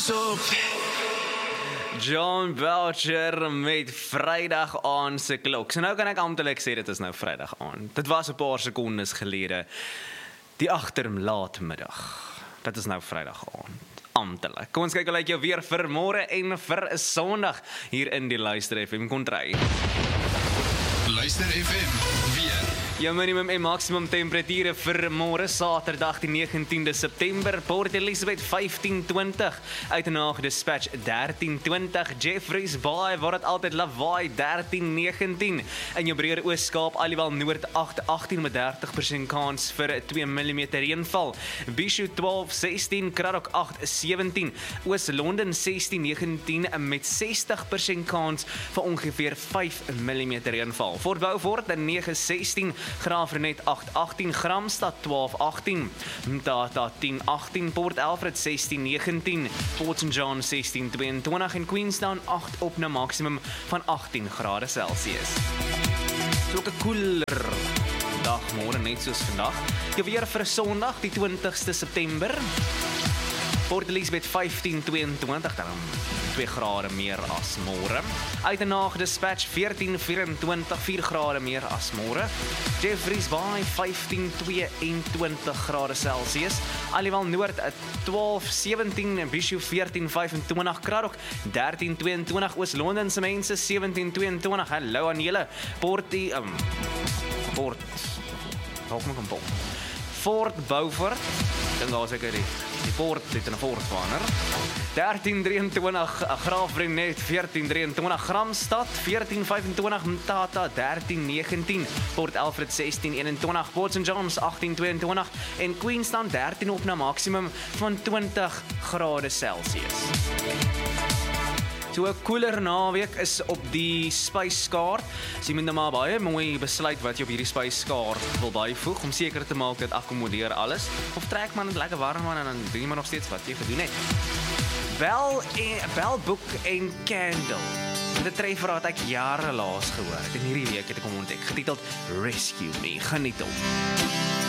John Belcher met Vrydag aan se klok. So nou kan ek amptelik sê dit is nou Vrydag aan. Dit was 'n paar sekondes gelede. Die agterlaatmiddag. Dit is nou Vrydag aan. Amptelik. Kom ons kyk hoe lyk jou weer vir môre en vir 'n Sondag hier in die Luister FM kontry. Luister FM weer. Jou minimum en maksimum temperature vir môre Saterdag die 19de September, Port Elizabeth 15:20, Uitenhaag Dispatch 13:20, Jeffreys Bay waar dit altyd lawaai 13:19, in jou breër Oos-Kaap Aliwal Noord 8:18 met 30% kans vir 2 mm reënval, Bishu 12:16, Kraddock 8:17, Oos-London 16:19 met 60% kans vir ongeveer 5 mm reënval, Fort Beaufort 9:16, Graafrenet 8:18, Gramstad 12:18, Mthatha 10:18, Port Alfred 16:19, Port St John 16:22 en Queenstown 8 op 'n maksimum van 18 grade Celsius. So 'n koeler dag môre net soos vandag. Jou weer vir Sondag die 20ste September. Port Elizabeth 15:22, dan 2 grade meer as môre. Uitenhaag Dispatch 14:24, 4 grade meer as môre. Jeffreys Bay 15:22 grade Celsius. Aliwal Noord 12:17, Bishu 14:25, Kraddock 13:22, Oos-London se mense 17:22. Hallo aan julle. Fort Beaufort, dink daar seker die Port het 'n voortvanger. 13:23, Graafrenet 14:23, Gramstad 14:25, Mthatha 13:19, Port Alfred 16:21, Port St Johns 18:22 en Queenstown 13 op 'n maksimum van 20 grade Celsius. So 'n koeler naweek is op die spyskaart. So jy moet nou maar baie mooi besluit wat jy op hierdie spyskaart wil byvoeg om seker te maak dit akkommodeer alles. Of trek maar net lekker warm aan en dan doen jy maar nog steeds wat jy gedoen het. Bell Book and Candle. Dit treffer wat ek jare laas gehoor het en hierdie week het ek hom ontdek, getiteld Rescue Me. Geniet hom.